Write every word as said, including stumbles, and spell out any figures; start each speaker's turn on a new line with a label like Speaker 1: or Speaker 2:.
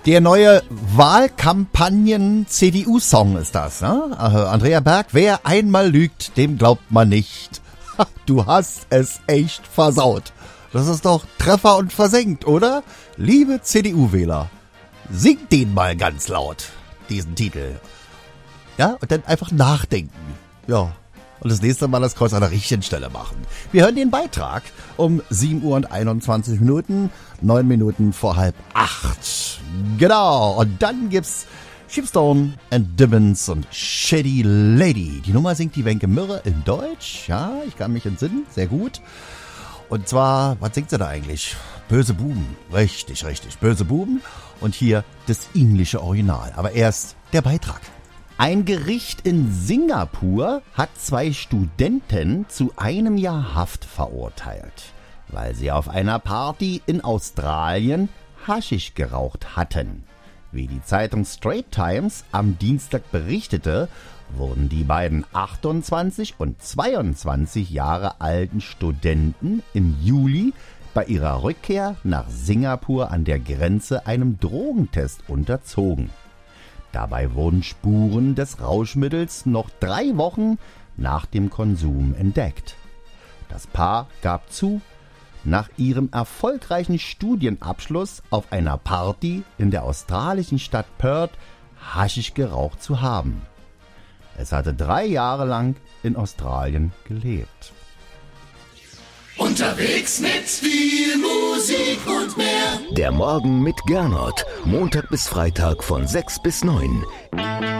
Speaker 1: Der neue Wahlkampagnen-C D U-Song ist das, ne? Äh, Andrea Berg, wer einmal lügt, dem glaubt man nicht. Ha, du hast es echt versaut. Das ist doch Treffer und versenkt, oder? Liebe C D U-Wähler, singt den mal ganz laut, diesen Titel. Ja, und dann einfach nachdenken. Ja, und das nächste Mal das Kreuz an der richtigen Stelle machen. Wir hören den Beitrag um sieben Uhr und einundzwanzig Minuten, neun Minuten vor halb acht. Genau, und dann gibt's Sheepstone and Dibbons und Shady Lady. Die Nummer singt die Wenke Mürre in Deutsch. Ja, ich kann mich entsinnen, sehr gut. Und zwar, was singt sie da eigentlich? Böse Buben. Richtig, richtig, Böse Buben. Und hier das englische Original. Aber erst der Beitrag. Ein Gericht in Singapur hat zwei Studenten zu einem Jahr Haft verurteilt, weil sie auf einer Party in Australien Haschisch geraucht hatten. Wie die Zeitung Straits Times am Dienstag berichtete, wurden die beiden achtundzwanzig und zweiundzwanzig Jahre alten Studenten im Juli bei ihrer Rückkehr nach Singapur an der Grenze einem Drogentest unterzogen. Dabei wurden Spuren des Rauschmittels noch drei Wochen nach dem Konsum entdeckt. Das Paar gab zu, nach ihrem erfolgreichen Studienabschluss auf einer Party in der australischen Stadt Perth Haschisch geraucht zu haben. Es hatte drei Jahre lang in Australien gelebt.
Speaker 2: Unterwegs mit viel Musik und mehr.
Speaker 3: Der Morgen mit Gernot. Montag bis Freitag von sechs bis neun.